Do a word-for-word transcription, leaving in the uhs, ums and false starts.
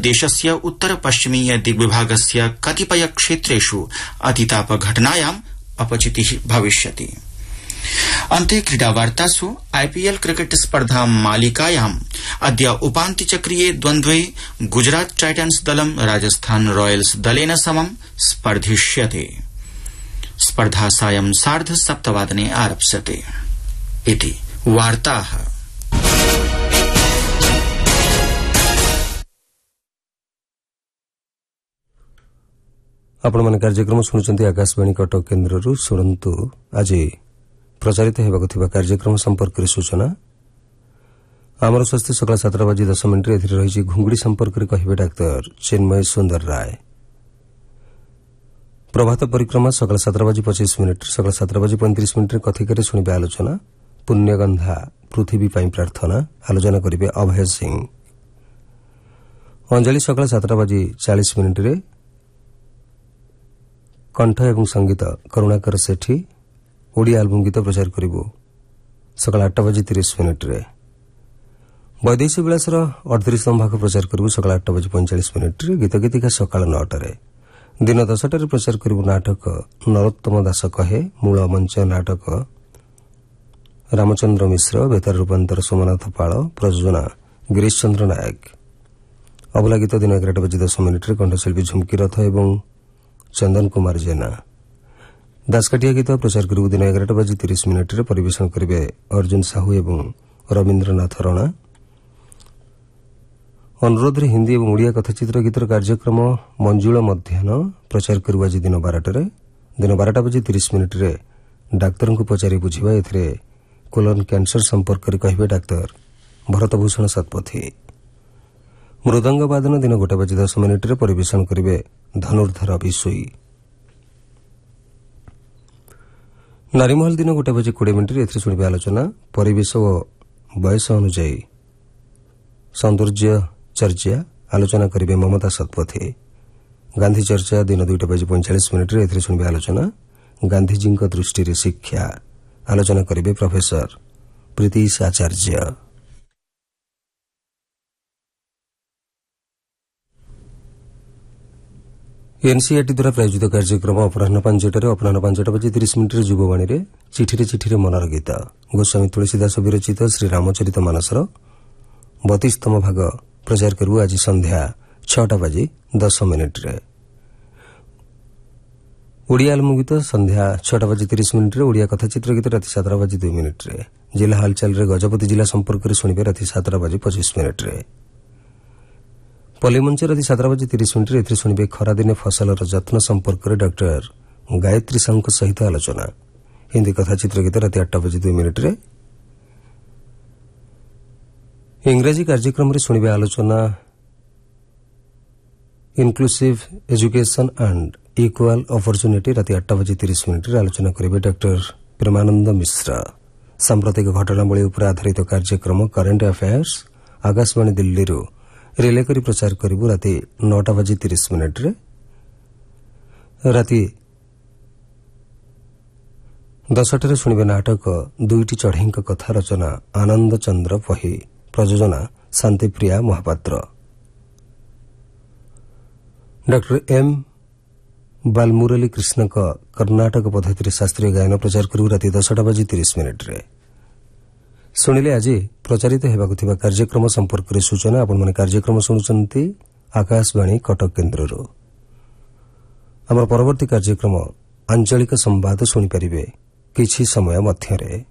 देशस्य उत्तर पश्चिमीय दिग्विभागस्य कतिपय क्षेत्रेषु अतितापघटनायां अपचितिः भविष्यति। अन्ते क्रीडावार्तासु आईपीएल क्रिकेट स्पर्धा मालिकायाम् अद्य उपान्त्यचक्रीये द्वन्द्वे गुजरात टाइटन्स दलं राजस्थान रॉयल्स दलेन समं स्पर्धिष्यते। स्पर्धा सायं सार्ध सप्तवादने आरप्स्यते। इति वार्ताः। आपण माने कार्यक्रम शुणुचंती आकाशवाणी कटक केन्द्ररू। शुणन्तु आज प्रचारित हेबाकु थिबा कार्यक्रम संपर्क सूचना। आमर स्वास्थ्य सकाळ सातटा बाजी दस मिनिट एथिरे रहिछि घुंगुडी संपर्क रे कहिबे डाक्टर चिन्मय सुंदर राय। प्रभात परिक्रमा सकाळ सातटा बाजी पच्चीस मिनिट सकाळ सातटा बाजी पैंतीस मिनिट कथिकरे शुणिबे आलोचना। पुण्यगंधा पृथ्वी पाई प्रार्थना आलोचना करिबे अभय सिंह। अंजलि सकाळ सातटा बाजी चालीस मिनिट रे कंठ एवं संगीत करुणाकर सेठी ओडिया आल्बम गीत प्रचार करिबो सकाळ आठटा बाजी तीस मिनिट रे। वैदेशिक विलासर अड़तीस भाग प्रचार करिबो सकाळ आठटा बाजी पैंचाश मिनिट रे। गीत गीतिका सकाळ नौटा रे। दिन दसटा रे प्रचार करिबो नाटक नरोत्तम दास कहे मूल मंच नाटक रामचंद्र मिश्र बेतार रूपांतर सोमनाथ पाळ प्रयोजना गिरीश चंद्र नायक। अबला गीत दिन एगारटा बाजी दस मिनिट रे कंठशिल्पी झुमकी रथ एवं चंदन कुमार जेना। दासकाठिया गीत प्रचार करिबो दिन एगारटा बाजी तीस मिनिट रे। परिवेशन करिबे अर्जुन साहू एवं रवीन्द्रनाथ राणा। अनुरोध रे हिंदी एवं ओडिया कथाचित्र गीतर कार्यक्रम मंजुल मध्याह्न प्रचार करिबो आज दिन बारटा रे। दिन बारटा बाजी तीस मिनिट रे डाक्तर को पचारि बुझिबा। एथिरे कोलन कैंसर संपर्क रे कहिबे डाक्तर भरतभूषण सतपथी। मृदंग वादन दिन गोटे बाजी दस मिनिट रे परिवेशन करिबे धनुर्धर विशोई। नारीमहल दिन गोटे बजे कोड़े मिनिट एथिरे शुणिबे आलोचना परिवेश और बयस अनुजाई सौंदर्य चर्चा आलोचना करिबे ममता सतपथी। गांधी चर्चा दिन दुईटा बजे पैंचाश मिनिट एथिरे शुणिबे आलोचना गांधीजी दृष्टि रे शिक्षा आलोचना करिबे प्रोफेसर प्रीतिश आचार्य। एनसीईआरटी द्वारा प्रायोजित कार्यक्रम अपराह पांचटार अपराह पांचटा बजे तीस मिनिट युववाणी रे चिठिरे चिठिरे मनर गीत गोस्वामी तुलसीदास विरचित श्री रामचरित मानसर बतीसतम भाग प्रचार करू आज संध्या छटा बजे दस मिनिट रे। ओडिया आल्बम गीत संध्या छटा बजे तीस मिनिट रे। ओडिया कथाचित्र गीत राति सातटा बजे दुई मिनिट रे। जिला हालचाल रे गजपति जिला संपर्क रे शुणिबे राति सातटा बजे पच्चीस मिनिट रे। पल्लीमंच राति सातटा बजे तीस मिनिट एथिरे शुणिबे खरादिने फसलर जत्न संपर्क रे डॉक्टर गायत्री साहू सहित आलोचना। हिंदी कथाचित्र गीत राति आठटा बजे दुई मिनिट रे। इंग्राजी कार्यक्रम रे शुणिबे आलोचना inclusive education and equal opportunity राति आठटा बजे तीस मिनिट रे आलोचना करिबे डॉक्टर प्रेमानंद मिश्र। सांप्रतिक घटनावली उपर आधारित कार्यक्रम करेंट अफेयर्स आकाशवाणी दिल्ली रो रिले करी प्रचार करिबो राति नौटा बजे तीस मिनिट रे। राति दसटारे शुणिबे नाटक दुईटी चढ़ईक कथा रचना आनंद चंद्र पही प्रयोजना शांतिप्रिया महापात्र। डॉक्टर एम बालमुरली कृष्ण का कर्नाटक पद्धति शास्त्रीय गायन प्रचार करू राति दसटा बजे तीस मिनिट रे। शुणिले आज प्रचारित हेबाकु थिबा कार्यक्रम संपर्क रे सूचना। आपण माने कार्यक्रम सुनुचंती आकाशवाणी कटक केन्द्ररो। हमर परवर्ती कार्यक्रम आंचलिक संवाद सुनि परिबे किछि समय मध्यरे।